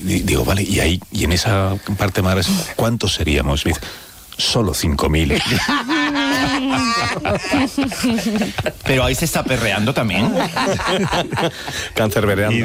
digo, vale, y ahí, y en esa parte más, ¿cuántos seríamos? Dice, solo 5.000. Pero ahí se está perreando también. Cancerbereando.